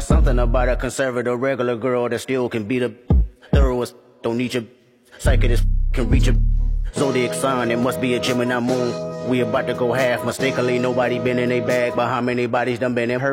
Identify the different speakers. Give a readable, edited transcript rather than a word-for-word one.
Speaker 1: Something about a conservative regular girl that still can be the thoroughest. Don't need your psychic can reach a zodiac sign. It must be a Gemini moon. We about to go half mistakenly. Nobody been in a bag, but how many bodies done been in her